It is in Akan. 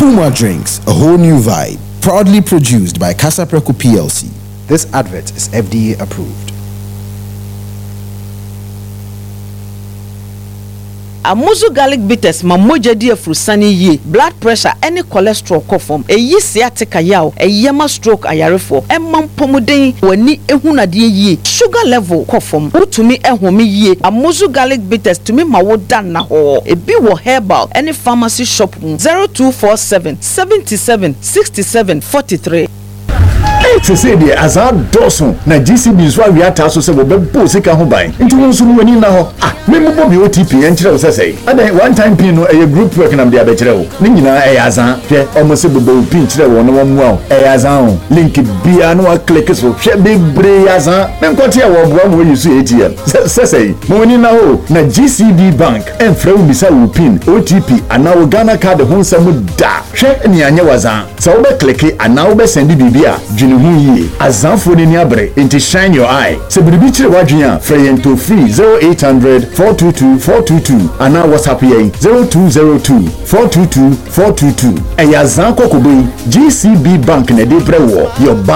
Puma Drinks, a whole new vibe. Proudly produced by Casapreco PLC. This advert is FDA approved. Amuzu garlic bitters mamoja di afrusani ye blood pressure any cholesterol kofom eyi sciatica yaw eyema stroke ayarefo emam pomuden wani ehunade ye sugar level kofom utumi ehome ye Amuzu garlic bitters tumi mawoda na ho ebi wo herbal any pharmacy shop 0247 77 67 43. Se say the azar doson na GCB so wi ata so se bo bebo sika ho ban nti won so wani na ho me mo bo bi OTP en kire wo say ada one time pin no e group work na be abekire wo ni nyina e azan hwe omo se bobo pin kire wo no mo a e azan link bia no a click so hwe bebre azan me nkote e wo bo mo use ATM say mo wani na ho na GCB bank en fra wo bisa wo pin OTP ana wo Ghana card ho nsam da hwe ni anya wazan so wo be click ana wo be send bibia Azanfo ni abre into shine your eye. Se biribi chire wadwin free to free 0800 422 422 ana WhatsApp ye 0202 422 422. Eyazan kokobo GCB bank na de brewo your bank